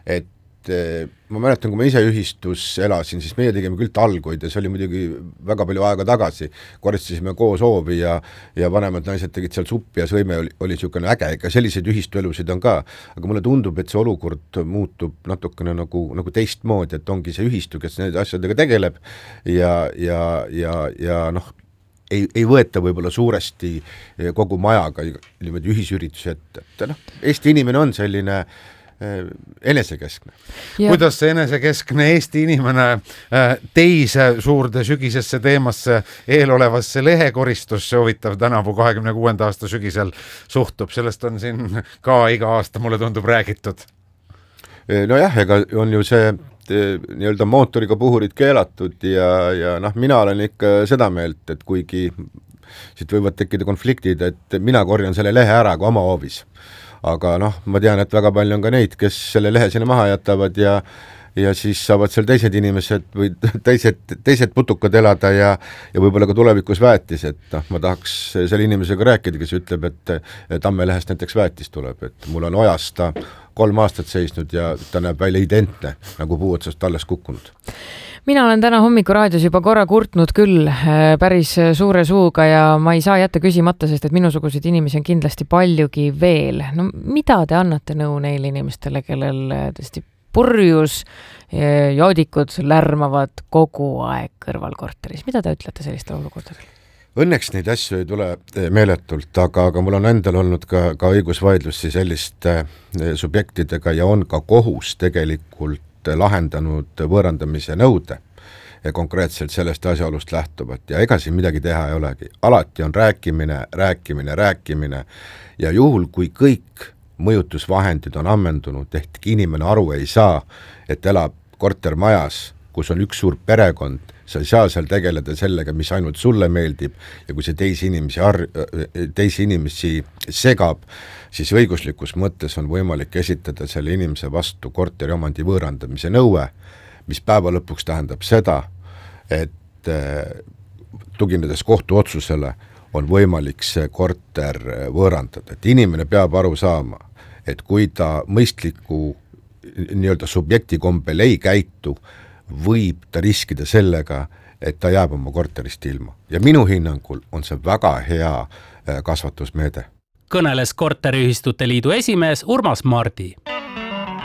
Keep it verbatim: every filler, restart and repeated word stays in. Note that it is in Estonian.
et ma mäletan, kui ma ise ühistus elasin, siis meie tegime küll talguid ja see oli muidugi väga palju aega tagasi, koristasime koos hoovi ja, ja vanemad naised tegid seal suppi ja sõime oli, oli niisugune äge, ega selliseid ühistuelusid on ka, aga mulle tundub, et see olukord muutub natukene nagu, nagu teistmoodi, et ongi see ühistu, kes nende asjadega tegeleb ja, ja, ja, ja noh, ei, ei võeta võib-olla suuresti kogu majaga niimoodi ühisüritusi, et, et noh, Eesti inimene on selline enesekeskne. Ja. Kuidas see enesekeskne Eesti inimene teise suurde sügisesse teemasse eelolevasse lehekoristusse huvitav tänavu kahekümne kuuenda aasta sügisel suhtub? Sellest on siin ka iga aasta, mulle tundub, räägitud. No jah, ega on ju see nii-öelda mootoriga puhurid keelatud ja, ja noh, mina olen ikka seda meelt, et kuigi siit võivad tekkida konfliktid, et mina korjan selle lehe ära kui oma hoovis. Aga noh, ma tean, et väga palju on ka neid, kes selle lehe sinna maha jätavad ja, ja siis saavad seal teised inimesed või teised, teised putukad elada ja, ja võib-olla ka tulevikus väetis, et noh, ma tahaks selle inimesega rääkida, kes ütleb, et Tammelehest näiteks väetis tuleb, et mul on ojas ta kolm aastat seisnud ja ta näeb välja identne, nagu puu otsast alles kukkunud. Mina olen täna hommikuraadios juba korra kurtnud küll päris suure suuga ja ma ei saa jätta küsimata, sest et minusuguseid inimesi on kindlasti paljugi veel. No mida te annate nõu neile inimestele, kellel tõesti purjus joodikud lärmavad kogu aeg kõrvalkorteris? Mida te ütlete selliste olukordadel? Õnneks neid asju ei tule meeletult, aga, aga mul on endal olnud ka, ka õigusvaidlusi selliste subjektidega ja on ka kohus tegelikult lahendanud võõrandamise nõude ja konkreetselt sellest asjaolust lähtuvat ja ega siin midagi teha ei olegi. Alati on rääkimine, rääkimine, rääkimine ja juhul, kui kõik mõjutusvahendid on ammendunud, ehk inimene aru ei saa, et elab kortermajas, kus on üks suur perekond, sa ei saa seal tegeleda sellega, mis ainult sulle meeldib ja kui see teisi inimesi, ar- teisi inimesi segab, siis õiguslikus mõttes on võimalik esitada selle inimese vastu korteri omandi võõrandamise nõue, mis päeva lõpuks tähendab seda, et tuginedes kohtuotsusele on võimalik see korter võõrandada. Et inimene peab aru saama, et kui ta mõistliku nii-öelda subjekti kombel ei käitu, võib ta riskida sellega, et ta jääb oma korterist ilma. Ja minu hinnangul on see väga hea kasvatusmeede. Kõneles Korteriühistute Liidu esimees Urmas Mardi.